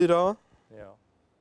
Bilder. Ja.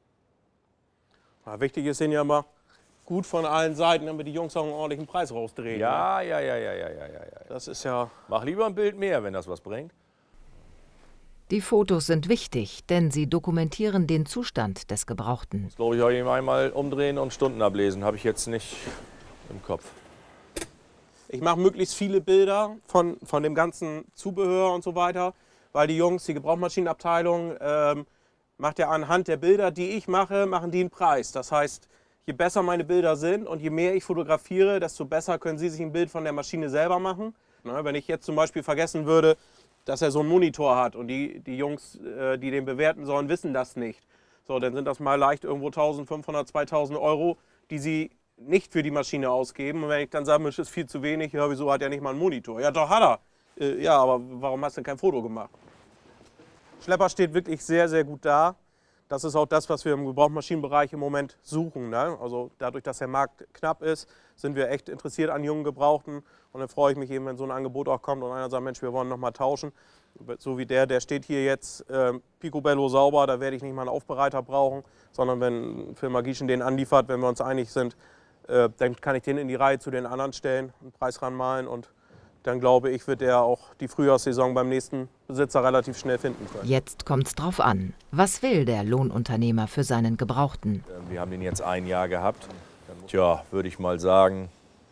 Ja, wichtig ist ja immer gut von allen Seiten, damit die Jungs auch einen ordentlichen Preis rausdrehen. Ne? Ja. Das ist ja... Mach lieber ein Bild mehr, wenn das was bringt. Die Fotos sind wichtig, denn sie dokumentieren den Zustand des Gebrauchten. Das glaube ich, heute einmal umdrehen und Stunden ablesen. Habe ich jetzt nicht im Kopf. Ich mache möglichst viele Bilder von dem ganzen Zubehör und so weiter, weil die Jungs, die Gebrauchmaschinenabteilung, macht ja anhand der Bilder, die ich mache, machen die einen Preis. Das heißt, je besser meine Bilder sind und je mehr ich fotografiere, desto besser können sie sich ein Bild von der Maschine selber machen. Ne, wenn ich jetzt zum Beispiel vergessen würde, dass er so einen Monitor hat und die Jungs, die den bewerten sollen, wissen das nicht. So, dann sind das mal leicht irgendwo 1.500, 2.000 Euro, die sie nicht für die Maschine ausgeben. Und wenn ich dann sage, das ist viel zu wenig, ja, wieso hat er nicht mal einen Monitor? Ja, doch hat er. Ja, aber warum hast du denn kein Foto gemacht? Schlepper steht wirklich sehr, sehr gut da. Das ist auch das, was wir im Gebrauchmaschinenbereich im Moment suchen. Ne? Also dadurch, dass der Markt knapp ist, sind wir echt interessiert an jungen Gebrauchten. Und dann freue ich mich eben, wenn so ein Angebot auch kommt und einer sagt, Mensch, wir wollen noch mal tauschen. So wie der steht hier jetzt picobello sauber, da werde ich nicht mal einen Aufbereiter brauchen, sondern wenn Firma Gieschen den anliefert, wenn wir uns einig sind, dann kann ich den in die Reihe zu den anderen stellen, einen Preis ranmalen und dann glaube ich, wird er auch die Frühjahrssaison beim nächsten Besitzer relativ schnell finden können. Jetzt kommt's drauf an. Was will der Lohnunternehmer für seinen Gebrauchten? Wir haben den jetzt ein Jahr gehabt. Tja, würde ich mal sagen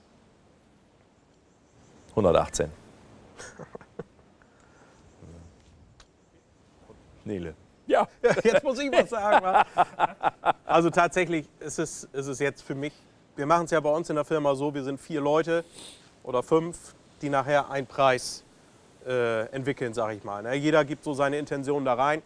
118. Nele. Ja, jetzt muss ich was sagen. Also tatsächlich ist es jetzt für mich, wir machen es ja bei uns in der Firma so, wir sind 4 Leute oder 5, die nachher einen Preis entwickeln, sage ich mal. Ne? Jeder gibt so seine Intention da rein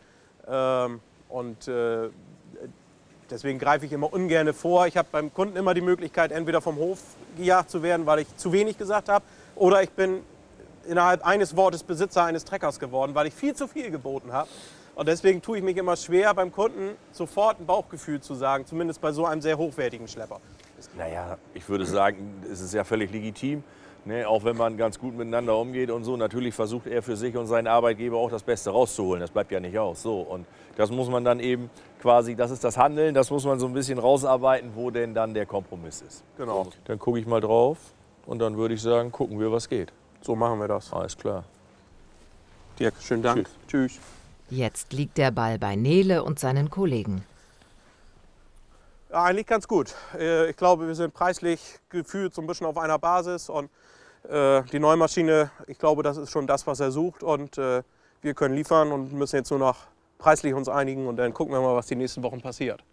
deswegen greife ich immer ungern vor. Ich habe beim Kunden immer die Möglichkeit, entweder vom Hof gejagt zu werden, weil ich zu wenig gesagt habe, oder ich bin innerhalb eines Wortes Besitzer eines Treckers geworden, weil ich viel zu viel geboten habe. Und deswegen tue ich mich immer schwer, beim Kunden sofort ein Bauchgefühl zu sagen, zumindest bei so einem sehr hochwertigen Schlepper. Naja, ich würde sagen, es ist ja völlig legitim, ne? Auch wenn man ganz gut miteinander umgeht und so. Natürlich versucht er für sich und seinen Arbeitgeber auch das Beste rauszuholen. Das bleibt ja nicht aus. So, und das muss man dann eben quasi, das ist das Handeln, das muss man so ein bisschen rausarbeiten, wo denn dann der Kompromiss ist. Genau. Dann gucke ich mal drauf und dann würde ich sagen, gucken wir, was geht. So machen wir das. Alles klar. Dirk, schönen Dank. Tschüss. Jetzt liegt der Ball bei Nele und seinen Kollegen. Ja, eigentlich ganz gut. Ich glaube, wir sind preislich gefühlt so ein bisschen auf einer Basis. Und die neue Maschine, ich glaube, das ist schon das, was er sucht. Und wir können liefern und müssen jetzt nur noch preislich uns einigen. Und dann gucken wir mal, was die nächsten Wochen passiert.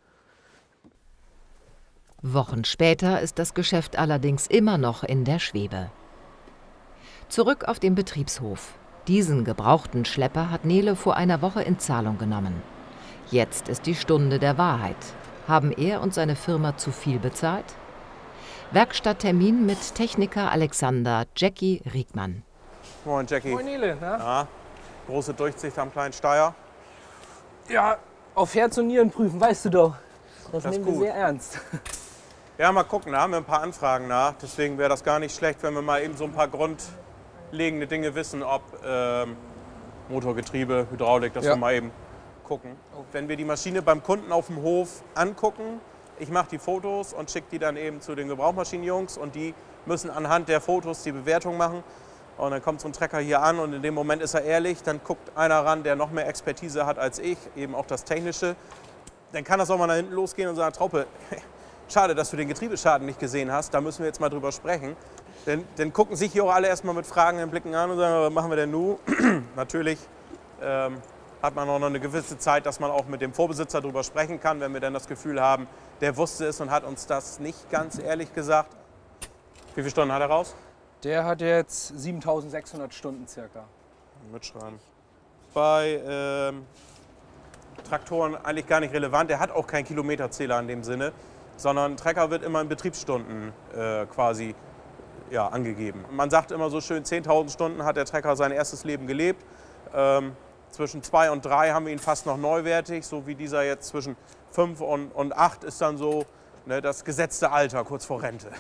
Wochen später ist das Geschäft allerdings immer noch in der Schwebe. Zurück auf dem Betriebshof. Diesen gebrauchten Schlepper hat Nele vor einer Woche in Zahlung genommen. Jetzt ist die Stunde der Wahrheit. Haben er und seine Firma zu viel bezahlt? Werkstatttermin mit Techniker Alexander Jackie Riegmann. Moin Jackie. Moin Nele, ne? Ja, große Durchsicht am kleinen Steier. Ja, auf Herz und Nieren prüfen, weißt du doch. Das Das ist nehmen wir gut. sehr ernst. Ja, mal gucken, da haben wir ein paar Anfragen nach. Deswegen wäre das gar nicht schlecht, wenn wir mal eben so ein paar grundlegende Dinge wissen, ob Motor, Getriebe, Hydraulik, dass Ja. wir mal eben gucken. Wenn wir die Maschine beim Kunden auf dem Hof angucken, ich mache die Fotos und schicke die dann eben zu den Gebrauchmaschinenjungs und die müssen anhand der Fotos die Bewertung machen. Und dann kommt so ein Trecker hier an und in dem Moment ist er ehrlich, dann guckt einer ran, der noch mehr Expertise hat als ich, eben auch das Technische. Dann kann das auch mal nach hinten losgehen und sagen, Traupe, schade, dass du den Getriebeschaden nicht gesehen hast, da müssen wir jetzt mal drüber sprechen. Dann gucken sich hier auch alle erstmal mit fragenden Blicken an und sagen, was machen wir denn nun? Natürlich hat man auch noch eine gewisse Zeit, dass man auch mit dem Vorbesitzer drüber sprechen kann, wenn wir dann das Gefühl haben, der wusste es und hat uns das nicht ganz ehrlich gesagt. Wie viele Stunden hat er raus? Der hat jetzt 7.600 Stunden circa. Mitschreiben. Bei Traktoren eigentlich gar nicht relevant. Der hat auch keinen Kilometerzähler in dem Sinne, sondern ein Trecker wird immer in Betriebsstunden quasi angegeben. Man sagt immer so schön, 10.000 Stunden hat der Trecker sein erstes Leben gelebt. Zwischen 2 und 3 haben wir ihn fast noch neuwertig, so wie dieser jetzt zwischen 5 und 8 ist dann so, ne, das gesetzte Alter kurz vor Rente.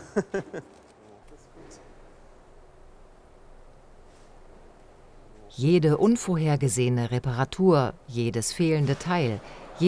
Jede unvorhergesehene Reparatur, jedes fehlende Teil,